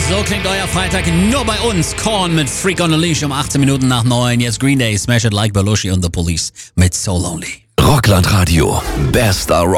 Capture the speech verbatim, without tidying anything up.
So klingt euer Freitag nur bei uns. Korn mit Freak on a Leash um achtzehn Minuten nach neun. Jetzt Green Day, Smash It Like Belushi und The Police mit So Lonely. Rockland Radio, bester Rock.